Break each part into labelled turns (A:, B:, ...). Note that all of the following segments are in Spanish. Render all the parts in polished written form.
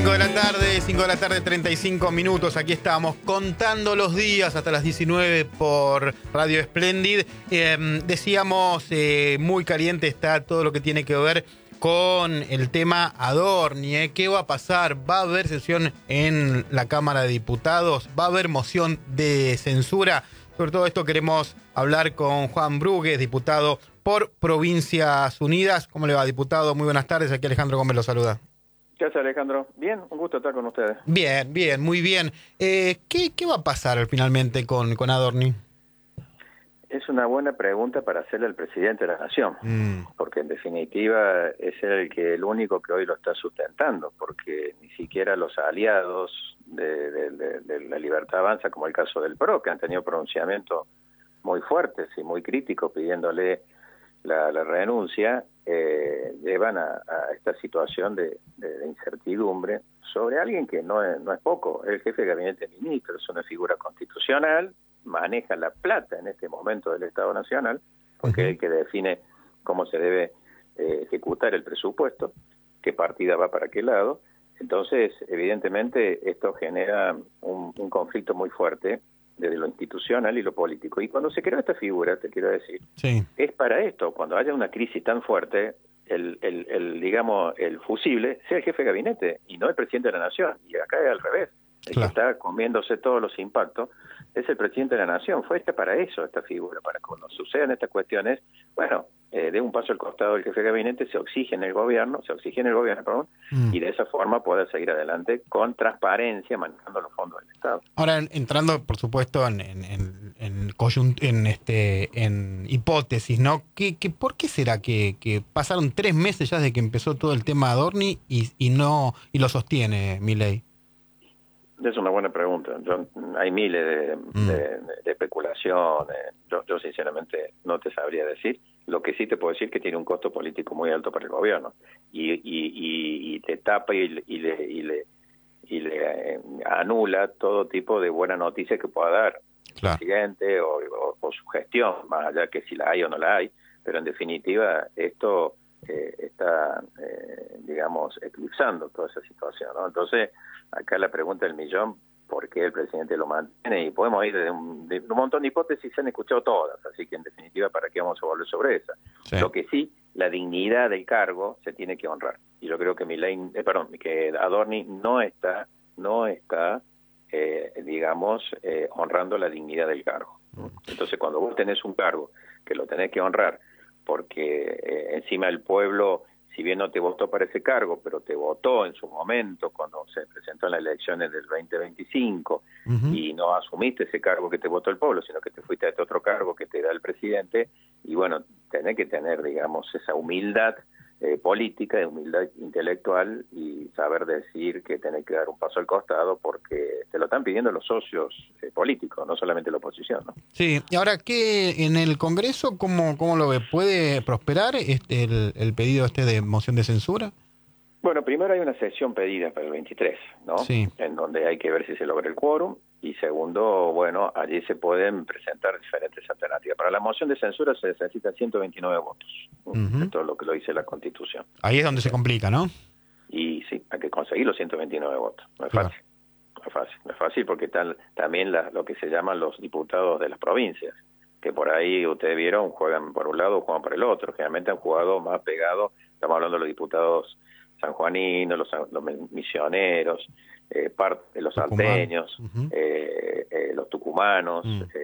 A: 5 de la tarde, 35 minutos. Aquí estamos contando los días hasta las 19 por Radio Splendid. Decíamos, muy caliente está todo lo que tiene que ver con el tema Adorni. ¿Qué va a pasar? ¿Va a haber sesión en la Cámara de Diputados? ¿Va a haber moción de censura? Sobre todo esto queremos hablar con Juan Brugues, diputado por Provincias Unidas. ¿Cómo le va, diputado? Muy buenas tardes. Aquí Alejandro Gómez lo saluda.
B: ¿Qué hace, Alejandro? Bien, un gusto estar con ustedes.
A: Bien, muy bien. ¿Qué va a pasar finalmente con Adorni?
B: Es una buena pregunta para hacerle al presidente de la Nación, porque en definitiva es el único que hoy lo está sustentando, porque ni siquiera los aliados de la Libertad Avanza, como el caso del PRO, que han tenido pronunciamientos muy fuertes y muy críticos pidiéndole la renuncia, llevan a esta situación de incertidumbre sobre alguien que no es poco. El jefe de gabinete de ministros es una figura constitucional, maneja la plata en este momento del Estado Nacional, porque es el que define cómo se debe ejecutar el presupuesto, qué partida va para qué lado. Entonces, evidentemente, esto genera un conflicto muy fuerte desde lo institucional y lo político. Y cuando se creó esta figura, te quiero decir, sí, es para esto, cuando haya una crisis tan fuerte, digamos, el fusible sea el jefe de gabinete y no el presidente de la Nación. Y acá es al revés. El que está comiéndose todos los impactos es el presidente de la Nación. Fue para eso esta figura, para cuando sucedan estas cuestiones, bueno, dé un paso al costado del jefe de gabinete, se oxigene el gobierno, y de esa forma pueda seguir adelante con transparencia, manejando los fondos del Estado.
A: Ahora, entrando, por supuesto, en hipótesis, ¿no? ¿Por qué será que pasaron 3 meses ya desde que empezó todo el tema Adorni y lo sostiene Milei?
B: Es una buena pregunta. Hay miles de especulaciones. Yo sinceramente no te sabría decir. Lo que sí te puedo decir es que tiene un costo político muy alto para el gobierno y te tapa y le anula todo tipo de buena noticia que pueda dar el presidente o su gestión, más allá que si la hay o no la hay. Pero en definitiva esto está, digamos, eclipsando toda esa situación, ¿no? Entonces, acá la pregunta del millón, ¿por qué el presidente lo mantiene? Y podemos ir de un montón de hipótesis, se han escuchado todas, así que en definitiva, ¿para qué vamos a volver sobre esa? Sí. Lo que sí, la dignidad del cargo se tiene que honrar. Y yo creo que que Adorni no está digamos, honrando la dignidad del cargo. Entonces, cuando vos tenés un cargo que lo tenés que honrar, porque encima el pueblo, si bien no te votó para ese cargo, pero te votó en su momento cuando se presentó en las elecciones del 2025 y no asumiste ese cargo que te votó el pueblo, sino que te fuiste a este otro cargo que te da el presidente, y bueno, tenés que tener, digamos, esa humildad política, de humildad intelectual y saber decir que tenés que dar un paso al costado porque te lo están pidiendo los socios políticos, no solamente la oposición, ¿no?
A: Sí, y ahora, ¿qué en el Congreso cómo lo ve? ¿Puede prosperar el pedido de moción de censura?
B: Bueno, primero hay una sesión pedida para el 23, ¿no? Sí. En donde hay que ver si se logra el quórum. Y segundo, bueno, allí se pueden presentar diferentes alternativas. Para la moción de censura se necesitan 129 votos. Esto es lo que lo dice la Constitución.
A: Ahí es donde se complica, ¿no?
B: Y sí, hay que conseguir los 129 votos. No es fácil. No es fácil porque están también lo que se llaman los diputados de las provincias, que por ahí ustedes vieron, juegan por un lado o juegan por el otro. Generalmente han jugado más pegados. Estamos hablando de los diputados sanjuaninos, los misioneros, parte de los salteños, los tucumanos,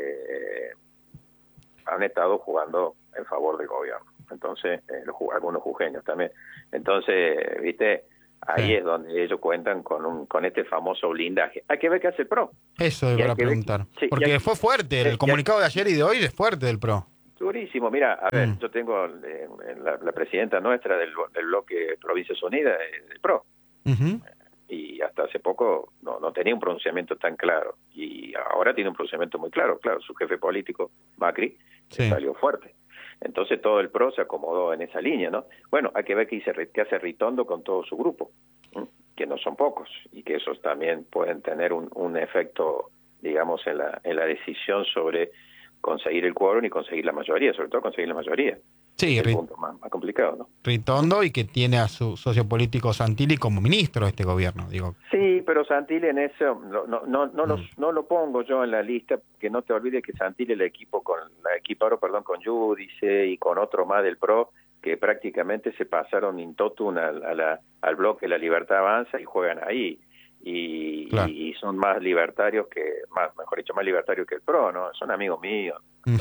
B: han estado jugando en favor del gobierno. Entonces, algunos jujeños también. Entonces, viste, ahí es donde ellos cuentan con este famoso blindaje. Hay que ver qué hace el PRO.
A: Eso iba a preguntar. Porque fue fuerte, el comunicado de ayer y de hoy es fuerte del PRO.
B: Durísimo. Mira, a ver, yo tengo la presidenta nuestra del bloque Provincias Unidas, del PRO. Y hasta hace poco no tenía un pronunciamiento tan claro. Y ahora tiene un pronunciamiento muy claro. Claro, su jefe político, Macri, salió fuerte. Entonces todo el PRO se acomodó en esa línea, ¿no? Bueno, hay que ver qué hace Ritondo con todo su grupo, que no son pocos, y que esos también pueden tener un efecto, digamos, en la decisión sobre conseguir el quórum y conseguir la mayoría, sobre todo conseguir la mayoría.
A: Sí,
B: es el punto más complicado, ¿no?
A: Ritondo, y que tiene a su socio político Santilli como ministro de este gobierno, digo.
B: Sí, pero Santilli en eso no lo pongo yo en la lista, que no te olvides que Santilli la equiparon, con Giudice y con otro más del PRO, que prácticamente se pasaron in totum al bloque La Libertad Avanza y juegan ahí.
A: Claro.
B: Y son más libertarios mejor dicho, más libertarios que el PRO, ¿no? Son amigos míos,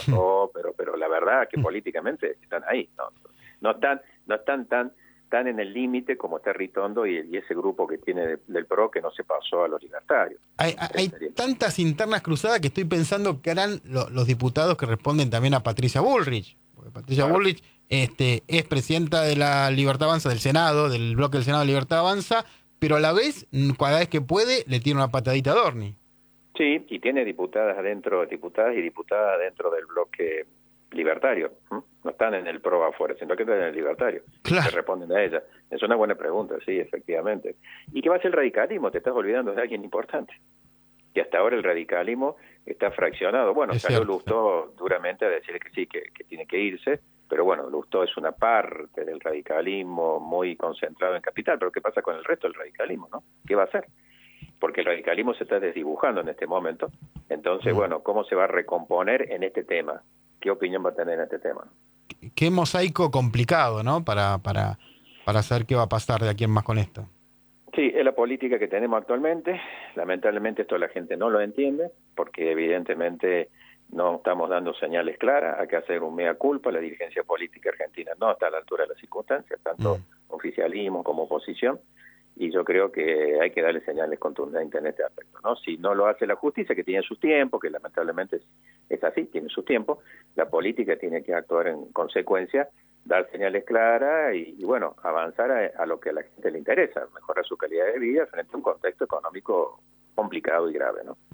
B: pero la verdad que políticamente están ahí, no están tan en el límite como está Ritondo y ese grupo que tiene del PRO, que no se pasó a los libertarios.
A: Hay tantas internas cruzadas que estoy pensando que harán los diputados que responden también a Patricia Bullrich. Porque Patricia Bullrich es presidenta de la Libertad Avanza, del Senado, del bloque del Senado de Libertad Avanza, pero a la vez, cada vez que puede, le tiene una patadita a Dorni.
B: Sí, y tiene diputadas y diputadas dentro del bloque libertario. No están en el PRO afuera, sino que están en el libertario.
A: Claro.
B: Se responden a ella. Es una buena pregunta, sí, efectivamente. ¿Y qué va a ser el radicalismo? Te estás olvidando de alguien importante. Y hasta ahora el radicalismo está fraccionado. Bueno, salió Lustó duramente a decir que sí, que tiene que irse, pero bueno, Lustó es una parte del radicalismo muy concentrado en Capital, pero ¿qué pasa con el resto del radicalismo, no? ¿Qué va a hacer? Porque el radicalismo se está desdibujando en este momento. Entonces, bueno, ¿cómo se va a recomponer en este tema? ¿Qué opinión va a tener en este tema?
A: Qué mosaico complicado, ¿no? Para saber qué va a pasar de aquí en más con esto.
B: Sí, es la política que tenemos actualmente. Lamentablemente esto la gente no lo entiende, porque evidentemente no estamos dando señales claras. Hay que hacer un mea culpa. La dirigencia política argentina no está a la altura de las circunstancias, tanto oficialismo como oposición. Y yo creo que hay que darle señales contundentes en este aspecto, ¿no? Si no lo hace la justicia, que tiene sus tiempos, que lamentablemente es así, tiene sus tiempos, la política tiene que actuar en consecuencia, dar señales claras y bueno, avanzar a lo que a la gente le interesa, mejorar su calidad de vida frente a un contexto económico complicado y grave, ¿no?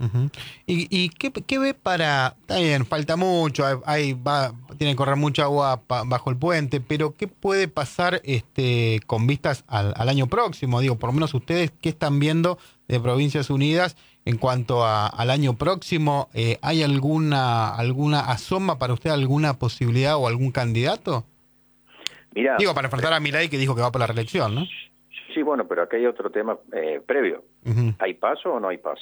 A: ¿Y qué ve para...? Está bien, falta mucho, tiene que correr mucha agua bajo el puente, pero ¿qué puede pasar con vistas al año próximo? Digo, por lo menos ustedes, ¿qué están viendo de Provincias Unidas en cuanto al año próximo? ¿Hay alguna asoma para usted, alguna posibilidad o algún candidato?
B: Mirá,
A: digo, para enfrentar a Milei, que dijo que va por la reelección, ¿no?
B: Sí, bueno, pero acá hay otro tema previo. ¿Hay paso o no hay paso?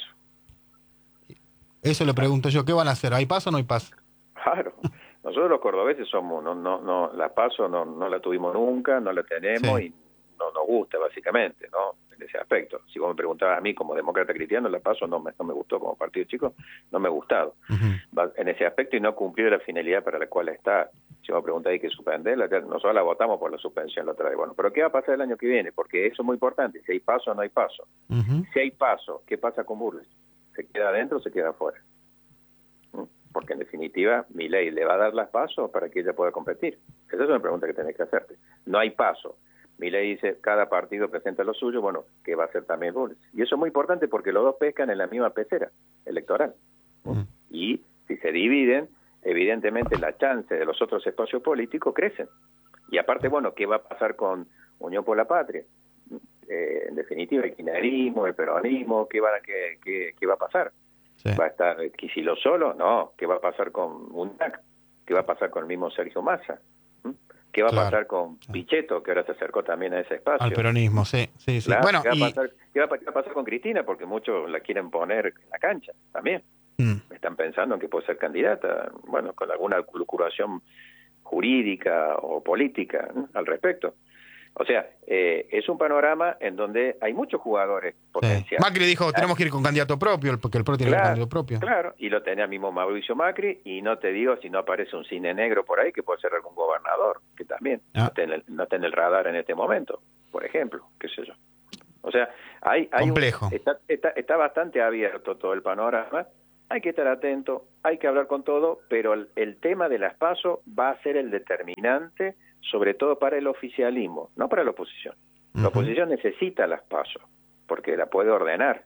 A: Eso le pregunto yo, ¿qué van a hacer? ¿Hay paso o no hay paso?
B: Claro, nosotros los cordobeses somos, la paso no la tuvimos nunca, no la tenemos y no nos gusta básicamente, ¿no? En ese aspecto. Si vos me preguntabas a mí como demócrata cristiano, la paso no me gustó como partido chico, no me ha gustado. En ese aspecto y no cumplió la finalidad para la cual está. Si me preguntáis hay que suspenderla, nosotros la votamos por la suspensión la otra vez. Bueno, pero ¿qué va a pasar el año que viene? Porque eso es muy importante, si hay paso o no hay paso. Si hay paso, ¿qué pasa con Burles? ¿Se queda adentro o se queda afuera? Porque en definitiva Milei le va a dar las pasos para que ella pueda competir. Esa es una pregunta que tenés que hacerte. No hay paso. Milei dice, cada partido presenta lo suyo, bueno, ¿qué va a hacer también Burles? Y eso es muy importante porque los dos pescan en la misma pecera electoral. Y si se dividen, evidentemente la chance de los otros espacios políticos crecen. Y aparte, bueno, ¿qué va a pasar con Unión por la Patria? En definitiva, el kirchnerismo, el peronismo, ¿qué va a pasar? Sí. ¿Va a estar Kicillof solo? No. ¿Qué va a pasar con UNAC? ¿Qué va a pasar con el mismo Sergio Massa? ¿Qué va a pasar con Pichetto, que ahora se acercó también a ese espacio?
A: Al peronismo, sí.
B: Claro, bueno, ¿qué va a pasar con Cristina? Porque muchos la quieren poner en la cancha también. Están pensando en que puede ser candidata, bueno, con alguna lucuración jurídica o política al respecto. O sea, es un panorama en donde hay muchos jugadores potenciales.
A: Macri dijo, tenemos que ir con candidato propio, porque el PRO tiene candidato propio.
B: Claro, y lo tenía mismo Mauricio Macri, y no te digo si no aparece un cine negro por ahí, que puede ser algún gobernador, que también no está en el radar en este momento, por ejemplo, qué sé yo. O sea, hay
A: complejo.
B: Está bastante abierto todo el panorama, hay que estar atento, hay que hablar con todo, pero el tema de las PASO va a ser el determinante, sobre todo para el oficialismo, no para la oposición. La oposición necesita las PASO, porque la puede ordenar.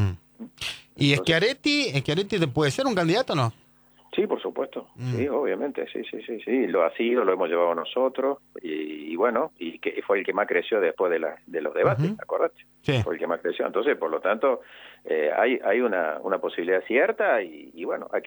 A: ¿Y Schiaretti puede ser un candidato o no?
B: Sí, por supuesto, sí, obviamente, sí, lo ha sido, lo hemos llevado nosotros, y bueno, y que fue el que más creció después de los debates, acordate, fue el que más creció. Entonces, por lo tanto, hay una posibilidad cierta, y bueno, hay que